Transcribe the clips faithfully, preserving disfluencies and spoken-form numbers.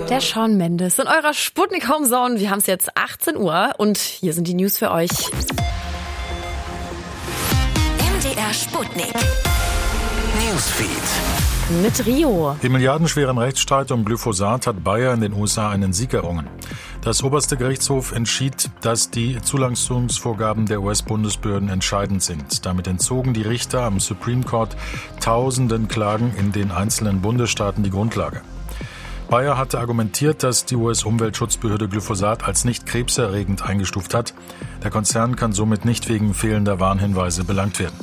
Der Shawn Mendes in eurer Sputnik Homezone. Wir haben es jetzt achtzehn Uhr und hier sind die News für euch. M D R Sputnik Newsfeed. Mit Rio. Im milliardenschweren Rechtsstreit um Glyphosat hat Bayer in den U S A einen Sieg errungen. Das oberste Gerichtshof entschied, dass die Zulassungsvorgaben der U S-Bundesbehörden entscheidend sind. Damit entzogen die Richter am Supreme Court tausenden Klagen in den einzelnen Bundesstaaten die Grundlage. Bayer hatte argumentiert, dass die U S-Umweltschutzbehörde Glyphosat als nicht krebserregend eingestuft hat. Der Konzern kann somit nicht wegen fehlender Warnhinweise belangt werden.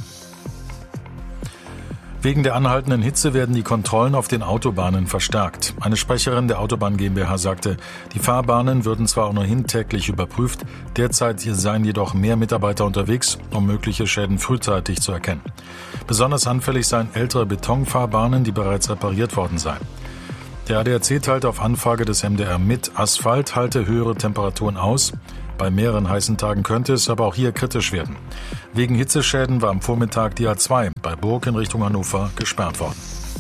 Wegen der anhaltenden Hitze werden die Kontrollen auf den Autobahnen verstärkt. Eine Sprecherin der Autobahn GmbH sagte, die Fahrbahnen würden zwar ohnehin täglich überprüft, derzeit seien jedoch mehr Mitarbeiter unterwegs, um mögliche Schäden frühzeitig zu erkennen. Besonders anfällig seien ältere Betonfahrbahnen, die bereits repariert worden seien. Der A D A C teilte auf Anfrage des M D R mit, Asphalt halte höhere Temperaturen aus. Bei mehreren heißen Tagen könnte es aber auch hier kritisch werden. Wegen Hitzeschäden war am Vormittag die A zwei bei Burg in Richtung Hannover gesperrt worden.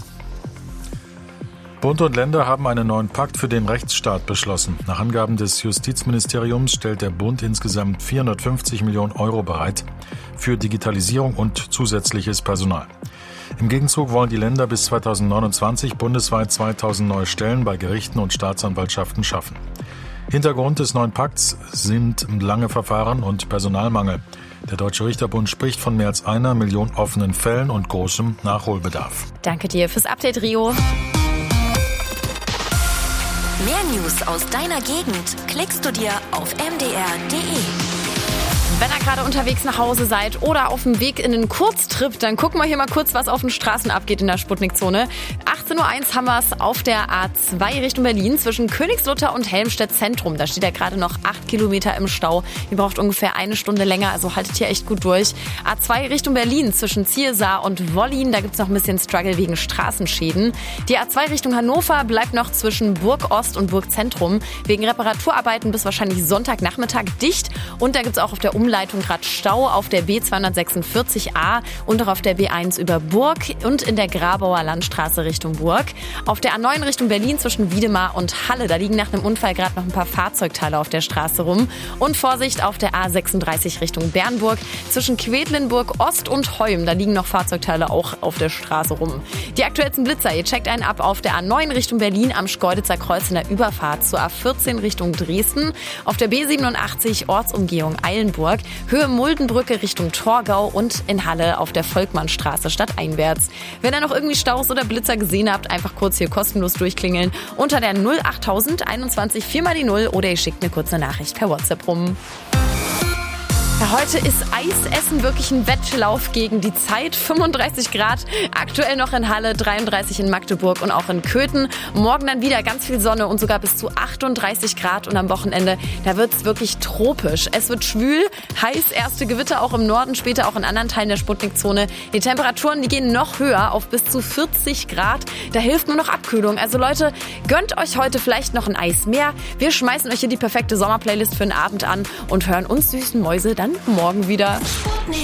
Bund und Länder haben einen neuen Pakt für den Rechtsstaat beschlossen. Nach Angaben des Justizministeriums stellt der Bund insgesamt vierhundertfünfzig Millionen Euro bereit für Digitalisierung und zusätzliches Personal. Im Gegenzug wollen die Länder bis zweitausendneunundzwanzig bundesweit zweitausend neue Stellen bei Gerichten und Staatsanwaltschaften schaffen. Hintergrund des neuen Pakts sind lange Verfahren und Personalmangel. Der Deutsche Richterbund spricht von mehr als einer Million offenen Fällen und großem Nachholbedarf. Danke dir fürs Update, Rio. Mehr News aus deiner Gegend klickst du dir auf m d r punkt d e. Wenn ihr gerade unterwegs nach Hause seid oder auf dem Weg in einen Kurztrip, dann gucken wir hier mal kurz, was auf den Straßen abgeht in der Sputnik-Zone. achtzehn Uhr eins haben wir es auf der A zwei Richtung Berlin zwischen Königslutter und Helmstedt Zentrum. Da steht ja gerade noch acht Kilometer im Stau. Ihr braucht ungefähr eine Stunde länger, also haltet hier echt gut durch. A zwei Richtung Berlin zwischen Ziersaar und Wollin. Da gibt es noch ein bisschen Struggle wegen Straßenschäden. Die A zwei Richtung Hannover bleibt noch zwischen Burg Ost und Burg Zentrum wegen Reparaturarbeiten bis wahrscheinlich Sonntagnachmittag dicht. Und da gibt es auch auf der Umleitung gerade Stau auf der B zweihundertsechsundvierzig A und auch auf der B eins über Burg und in der Grabauer Landstraße Richtung Burg. Auf der A neun Richtung Berlin zwischen Wiedemar und Halle, da liegen nach einem Unfall gerade noch ein paar Fahrzeugteile auf der Straße rum. Und Vorsicht auf der A sechsunddreißig Richtung Bernburg zwischen Quedlinburg Ost und Heum, da liegen noch Fahrzeugteile auch auf der Straße rum. Die aktuellsten Blitzer, ihr checkt einen ab auf der A neun Richtung Berlin am Schkeuditzer Kreuz in der Überfahrt zur A vierzehn Richtung Dresden, auf der B siebenundachtzig Ortsumgehung Eilenburg, Höhe Muldenbrücke Richtung Torgau und in Halle auf der Volkmannstraße stadteinwärts. Wenn ihr noch irgendwie Staus oder Blitzer gesehen habt, einfach kurz hier kostenlos durchklingeln unter der null achttausend einundzwanzig vier mal die null oder ihr schickt eine kurze Nachricht per WhatsApp rum. Ja, heute ist Eisessen wirklich ein Wettlauf gegen die Zeit. fünfunddreißig Grad, aktuell noch in Halle, dreiunddreißig in Magdeburg und auch in Köthen. Morgen dann wieder ganz viel Sonne und sogar bis zu achtunddreißig Grad. Und am Wochenende, da wird es wirklich tropisch. Es wird schwül, heiß, erste Gewitter auch im Norden, später auch in anderen Teilen der Sputnik-Zone. Die Temperaturen, die gehen noch höher auf bis zu vierzig Grad. Da hilft nur noch Abkühlung. Also Leute, gönnt euch heute vielleicht noch ein Eis mehr. Wir schmeißen euch hier die perfekte Sommerplaylist für den Abend an und hören uns süßen Mäuse dann morgen wieder.